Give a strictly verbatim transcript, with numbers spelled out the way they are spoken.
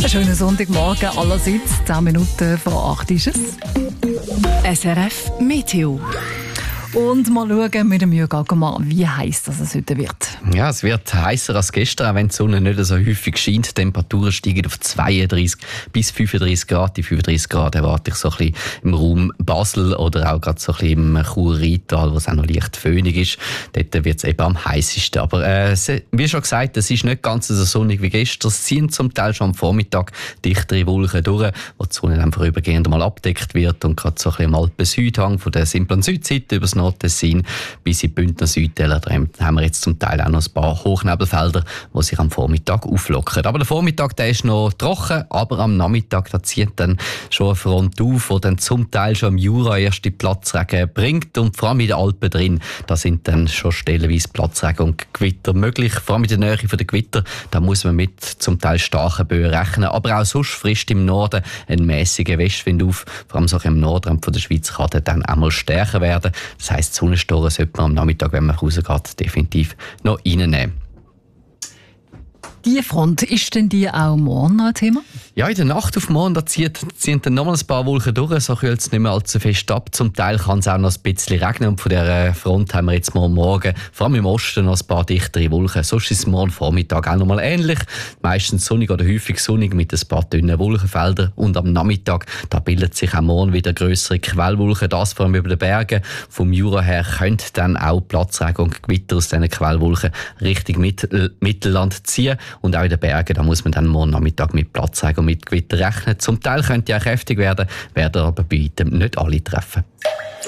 wunderschönen Sonntagmorgen allerseits. zehn Minuten vor acht ist es. S R F Meteo. Und mal schauen mit dem Jürgen Ackermann, wie heiß das es heute wird. Ja, es wird heißer als gestern, auch wenn die Sonne nicht so häufig scheint. Die Temperaturen steigen auf zweiunddreißig bis fünfunddreißig Grad. Die fünfunddreißig Grad erwarte ich so ein bisschen im Raum Basel oder auch gerade so ein bisschen im Chur-Rheintal, wo es auch noch leicht föhnig ist. Dort wird es eben am heißesten. Aber äh, wie schon gesagt, es ist nicht ganz so sonnig wie gestern. Es ziehen zum Teil schon am Vormittag dichtere Wolken durch, wo die Sonne dann vorübergehend mal abdeckt wird. Und gerade so ein bisschen im Alpen-Südhang von der Simplon-Südseite über das Nordtessin bis in die Bündner Südtäler. Da haben wir jetzt zum Teil auch noch ein paar Hochnebelfelder, die sich am Vormittag auflockern. Aber der Vormittag, der ist noch trocken, aber am Nachmittag da zieht dann schon eine Front auf, die dann zum Teil schon im Jura erste Platzregen bringt. Und vor allem in den Alpen drin, da sind dann schon stellenweise Platzregen und Gewitter möglich. Vor allem in der Nähe der Gewitter, da muss man mit zum Teil starken Böen rechnen. Aber auch sonst frisst im Norden ein mäßiger Westwind auf. Vor allem so im Nordrand von der Schweiz kann der dann einmal stärker werden. Das heisst, Sonnenstoren sollte man am Nachmittag, wenn man rausgeht, definitiv noch reinnehmen. Die Front, ist denn die auch morgen noch ein Thema? Ja, in der Nacht auf morgen da zieht, ziehen dann nochmal ein paar Wolken durch, so kühlt es nicht mehr allzu fest ab. Zum Teil kann es auch noch ein bisschen regnen und von dieser Front haben wir jetzt mal morgen, vor allem im Osten, noch ein paar dichtere Wolken. Sonst ist es morgen Vormittag auch nochmal ähnlich. Meistens sonnig oder häufig sonnig mit ein paar dünnen Wolkenfeldern. Und am Nachmittag, da bildet sich auch morgen wieder grössere Quellwolken, das vor allem über den Bergen. Vom Jura her könnte dann auch Platzregen und Gewitter aus diesen Quellwolken Richtung Mittel- Mittelland ziehen. Und auch in den Bergen, da muss man dann morgen Nachmittag mit Platzregen und mit Gewitter rechnen. Zum Teil könnte ja kräftig werden, werden aber bei weitem nicht alle treffen.